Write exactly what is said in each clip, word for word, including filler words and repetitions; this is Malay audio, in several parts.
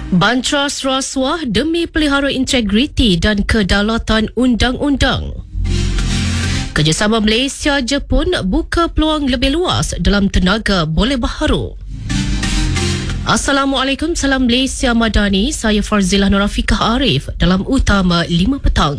Bancas rasuah demi pelihara integriti dan kedaulatan undang-undang. Kerjasama Malaysia-Jepun buka peluang lebih luas dalam tenaga boleh baharu. Assalamualaikum, salam Malaysia Madani. Saya Farzilah Nurafikah Arif dalam Utama lima Petang.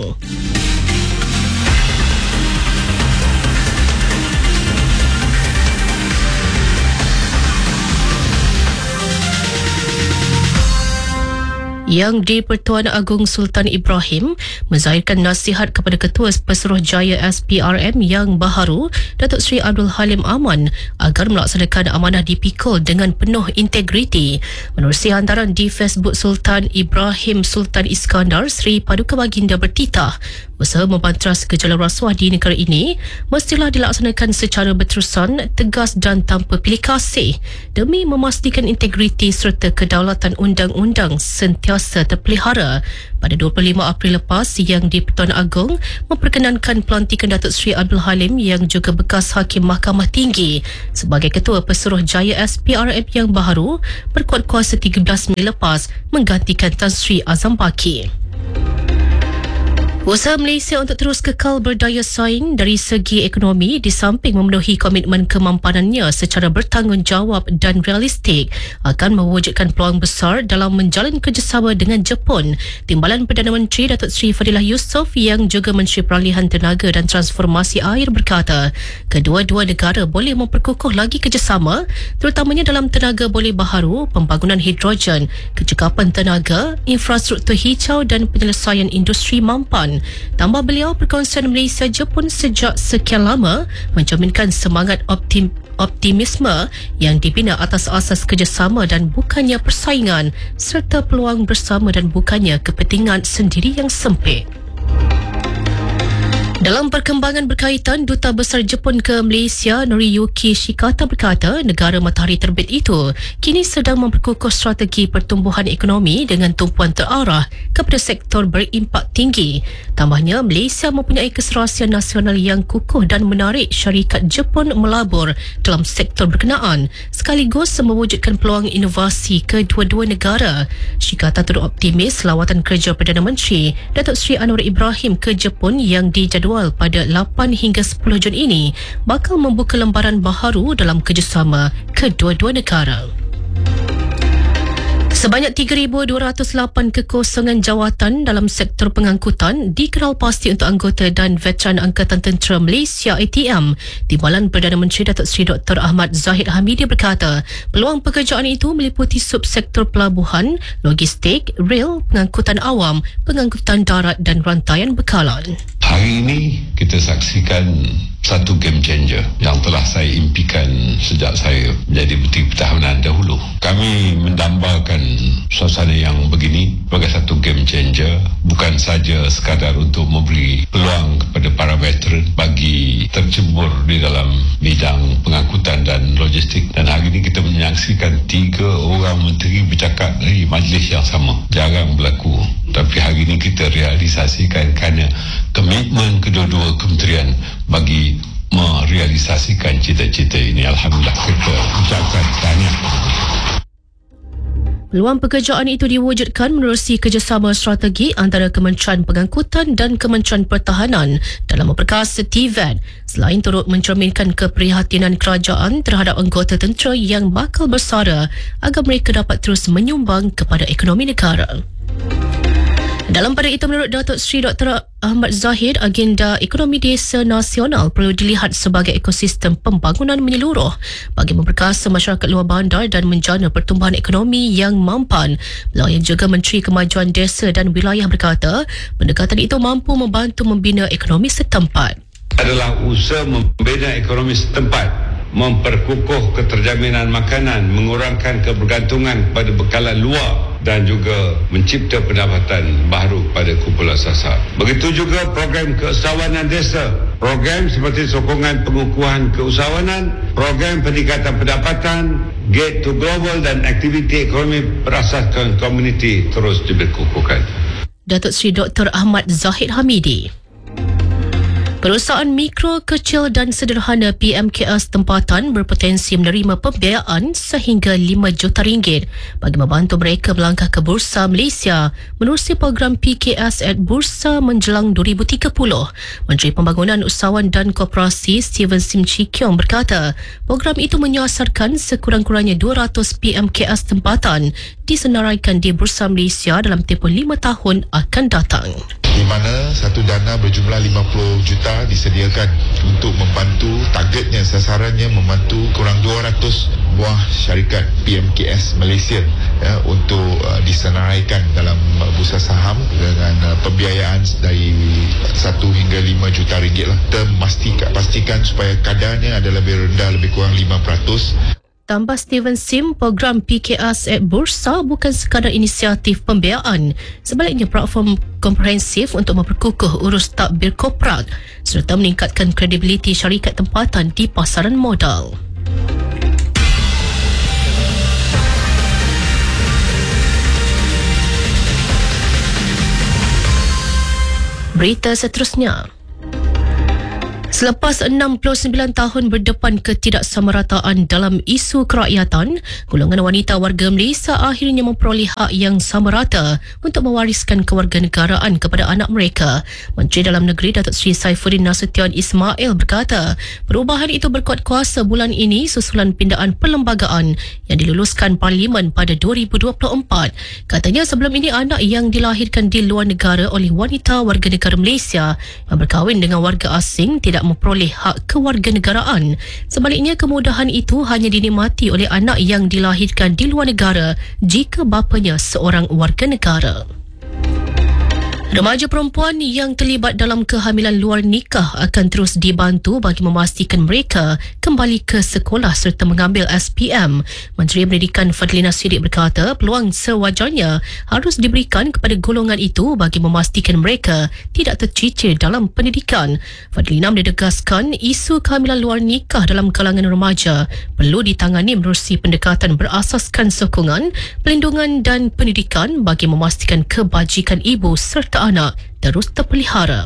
Yang di-Pertuan Agong Sultan Ibrahim menzahirkan nasihat kepada Ketua Pesuruhjaya S P R M yang baharu, Datuk Seri Abdul Halim Aman, agar melaksanakan amanah dipikul dengan penuh integriti. Menerusi hantaran di Facebook Sultan Ibrahim Sultan Iskandar, Seri Paduka Baginda bertitah, usaha membantras gejala rasuah di negara ini mestilah dilaksanakan secara berterusan, tegas dan tanpa pilih kasih demi memastikan integriti serta kedaulatan undang-undang sentiasa terpelihara. Pada dua puluh lima April lepas, Yang di-Pertuan Agong memperkenankan pelantikan Datuk Seri Abdul Halim yang juga bekas Hakim Mahkamah Tinggi sebagai Ketua Pesuruhjaya S P R M yang baharu berkuat kuasa tiga belas Mei lepas menggantikan Tan Sri Azam Baki. Usaha Malaysia untuk terus kekal berdaya saing dari segi ekonomi di samping memenuhi komitmen kemampanannya secara bertanggungjawab dan realistik akan mewujudkan peluang besar dalam menjalin kerjasama dengan Jepun. Timbalan Perdana Menteri Datuk Seri Fadilah Yusof yang juga Menteri Peralihan Tenaga dan Transformasi Air berkata, kedua-dua negara boleh memperkukuh lagi kerjasama terutamanya dalam tenaga boleh baharu, pembangunan hidrogen, kecekapan tenaga, infrastruktur hijau dan penyelesaian industri mampan. Tambah beliau, perkongsian Malaysia-Jepun sejak sekian lama mencerminkan semangat optim, optimisme yang dibina atas asas kerjasama dan bukannya persaingan, serta peluang bersama dan bukannya kepentingan sendiri yang sempit. Dalam perkembangan berkaitan, Duta Besar Jepun ke Malaysia, Noriyuki Shikata berkata, negara matahari terbit itu kini sedang memperkukuh strategi pertumbuhan ekonomi dengan tumpuan terarah kepada sektor berimpak tinggi. Tambahnya, Malaysia mempunyai keserasian nasional yang kukuh dan menarik syarikat Jepun melabur dalam sektor berkenaan sekaligus mewujudkan peluang inovasi kedua-dua negara. Shikata turut optimis lawatan kerja Perdana Menteri Datuk Seri Anwar Ibrahim ke Jepun yang dijadualkan pada lapan hingga sepuluh Jun ini bakal membuka lembaran baharu dalam kerjasama kedua-dua negara. Sebanyak tiga ribu dua ratus lapan kekosongan jawatan dalam sektor pengangkutan dikenal pasti untuk anggota dan veteran Angkatan Tentera Malaysia A T M. Timbalan Perdana Menteri Datuk Seri Doktor Ahmad Zahid Hamidi berkata, peluang pekerjaan itu meliputi subsektor pelabuhan, logistik, rel, pengangkutan awam, pengangkutan darat dan rantaian bekalan. Hari ini kita saksikan satu game changer yang telah saya impikan sejak saya menjadi Menteri Pertahanan dahulu. Kami mendambakan suasana yang begini sebagai satu game changer, bukan saja sekadar untuk memberi peluang kepada para veteran bagi tercebur di dalam bidang pengangkutan dan logistik. Dan hari ini kita menyaksikan tiga orang menteri bercakap dari majlis yang sama. Jarang berlaku, tapi hari ini kita realisasikan kerana komitmen kedua-dua kementerian bagi merealisasikan cita-cita ini. Alhamdulillah, kita ucapkan tahniah. Peluang pekerjaan itu diwujudkan menerusi kerjasama strategi antara Kementerian Pengangkutan dan Kementerian Pertahanan dalam memperkas T V E T, selain turut mencerminkan keprihatinan kerajaan terhadap anggota tentera yang bakal bersara agar mereka dapat terus menyumbang kepada ekonomi negara. Dalam pada itu, menurut Datuk Seri Doktor Ahmad Zahid, agenda ekonomi desa nasional perlu dilihat sebagai ekosistem pembangunan menyeluruh bagi memperkasa masyarakat luar bandar dan menjana pertumbuhan ekonomi yang mampan. Beliau yang juga Menteri Kemajuan Desa dan Wilayah berkata, pendekatan itu mampu membantu membina ekonomi setempat. Adalah usaha membina ekonomi setempat, memperkukuh keterjaminan makanan, mengurangkan kebergantungan pada bekalan luar dan juga mencipta pendapatan baru pada kumpulan sasar. Begitu juga program keusahawanan desa, program seperti sokongan pengukuhan keusahawanan, program peningkatan pendapatan, Gate to Global dan aktiviti ekonomi berasaskan komuniti terus diberkukuhkan. Datuk Seri Doktor Ahmad Zahid Hamidi. Perusahaan mikro, kecil dan sederhana P M K S tempatan berpotensi menerima pembiayaan sehingga lima juta ringgit bagi membantu mereka melangkah ke Bursa Malaysia menerusi program P K S at Bursa menjelang dua ribu tiga puluh. Menteri Pembangunan Usahawan dan Koperasi Steven Sim Chee Kiong berkata, program itu menyasarkan sekurang-kurangnya dua ratus P M K S tempatan disenaraikan di Bursa Malaysia dalam tempoh lima tahun akan datang. Di mana satu dana berjumlah lima puluh juta disediakan untuk membantu, targetnya, sasarannya membantu kurang dua ratus buah syarikat P M K S Malaysia ya, untuk uh, disenaraikan dalam uh, bursa saham dengan uh, pembiayaan dari satu hingga lima juta ringgit lah. Kita pastikan, pastikan supaya kadarnya adalah lebih rendah, lebih kurang lima peratus. Tambah Steven Sim, program P K S at Bursa bukan sekadar inisiatif pembiayaan, sebaliknya platform komprehensif untuk memperkukuh urus tadbir korporat serta meningkatkan kredibiliti syarikat tempatan di pasaran modal. Berita seterusnya. Selepas enam puluh sembilan tahun berdepan ketidaksamarataan dalam isu kerakyatan, golongan wanita warga Malaysia akhirnya memperoleh hak yang sama rata untuk mewariskan kewarganegaraan kepada anak mereka. Menteri Dalam Negeri Datuk Seri Saifuddin Nasution Ismail berkata, perubahan itu berkuat kuasa bulan ini susulan pindaan perlembagaan yang diluluskan Parlimen pada dua ribu dua puluh empat. Katanya sebelum ini anak yang dilahirkan di luar negara oleh wanita warga negara Malaysia yang berkahwin dengan warga asing tidak memperoleh hak kewarganegaraan. Sebaliknya, kemudahan itu hanya dinikmati oleh anak yang dilahirkan di luar negara jika bapanya seorang warga negara. Remaja perempuan yang terlibat dalam kehamilan luar nikah akan terus dibantu bagi memastikan mereka kembali ke sekolah serta mengambil S P M. Menteri Pendidikan Fadlina Sidik berkata, peluang sewajarnya harus diberikan kepada golongan itu bagi memastikan mereka tidak tercicir dalam pendidikan. Fadlina menegaskan isu kehamilan luar nikah dalam kalangan remaja perlu ditangani menerusi pendekatan berasaskan sokongan, pelindungan dan pendidikan bagi memastikan kebajikan ibu serta anak terus terpelihara.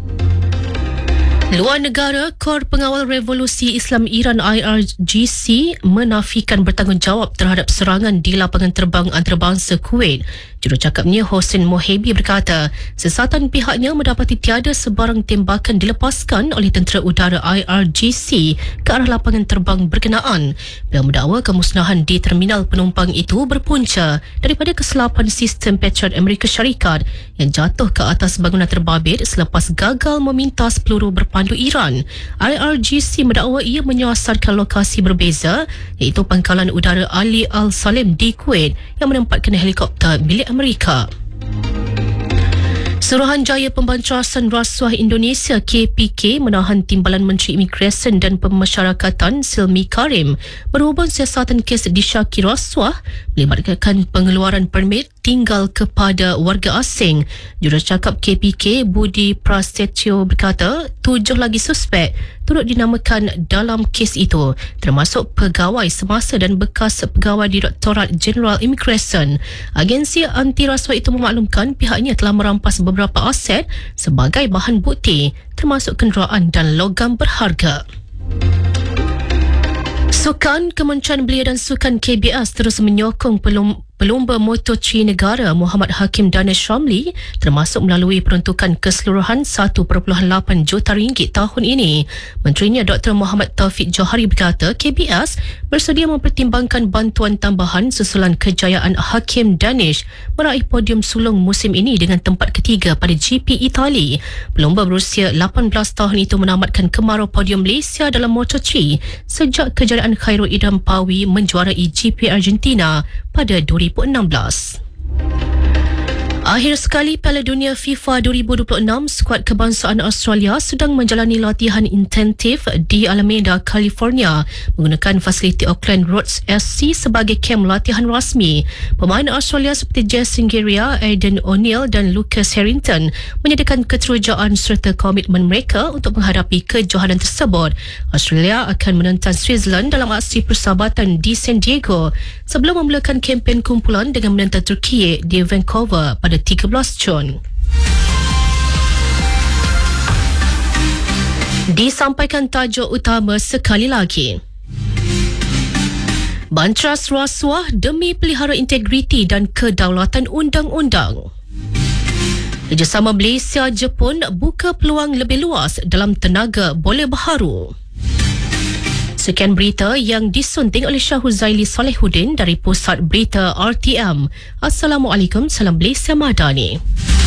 Luar negara, Kor Pengawal Revolusi Islam Iran I R G C menafikan bertanggungjawab terhadap serangan di lapangan terbang antarabangsa Kuwait. Jurucakapnya Hossein Mohebi berkata, sesatan pihaknya mendapati tiada sebarang tembakan dilepaskan oleh tentera udara I R G C ke arah lapangan terbang berkenaan. Beliau mendakwa kemusnahan di terminal penumpang itu berpunca daripada kesilapan sistem Patriot Amerika Syarikat yang jatuh ke atas bangunan terbabit selepas gagal memintas peluru berpandu Iran. I R G C mendakwa ia menyasarkan lokasi berbeza iaitu pangkalan udara Ali Al-Salim di Kuwait yang menempatkan helikopter milik Amerika. Suruhanjaya Pembancasan Rasuah Indonesia K P K menahan Timbalan Menteri Imigresen dan Pemasyarakatan Silmi Karim berhubung siasatan kes disyaki rasuah melibatkan pengeluaran permit tinggal kepada warga asing. Jurucakap K P K Budi Prasetyo berkata, tujuh lagi suspek turut dinamakan dalam kes itu, termasuk pegawai semasa dan bekas pegawai Direktorat Jeneral Imigresen. Agensi anti rasuah itu memaklumkan pihaknya telah merampas beberapa aset sebagai bahan bukti, termasuk kenderaan dan logam berharga. Sukan, Kementerian Belia dan Sukan K B S terus menyokong pelum Pelumba Moto tiga Negara Muhammad Hakim Danesh Ramli termasuk melalui peruntukan keseluruhan satu perpuluhan lapan juta ringgit tahun ini. Menterinya Doktor Muhammad Taufik Johari berkata K B S bersedia mempertimbangkan bantuan tambahan susulan kejayaan Hakim Danesh meraih podium sulung musim ini dengan tempat ketiga pada G P Itali. Pelumba berusia lapan belas tahun itu menamatkan kemarau podium Malaysia dalam Moto tiga sejak kejayaan Khairul Idham Pawi menjuarai G P Argentina pada dua ribu enam belas. Akhir sekali Piala Dunia FIFA dua ribu dua puluh enam, skuad kebangsaan Australia sedang menjalani latihan intensif di Alameda, California menggunakan fasiliti Auckland Roads S C sebagai kem latihan rasmi. Pemain Australia seperti Jason Geria, Aidan O'Neill dan Lucas Harrington menyatakan keterujaan serta komitmen mereka untuk menghadapi kejohanan tersebut. Australia akan menentang Switzerland dalam aksi persahabatan di San Diego sebelum memulakan kempen kumpulan dengan menentang Turki di Vancouver pada tiga belas Jun. Disampaikan tajuk utama sekali lagi. Bantras rasuah demi pelihara integriti dan kedaulatan undang-undang. Kerjasama Malaysia-Jepun buka peluang lebih luas dalam tenaga boleh baharu. Sekian berita yang disunting oleh Syah Huzaili Solehuddin dari Pusat Berita R T M. Assalamualaikum, salam Malaysia Madani.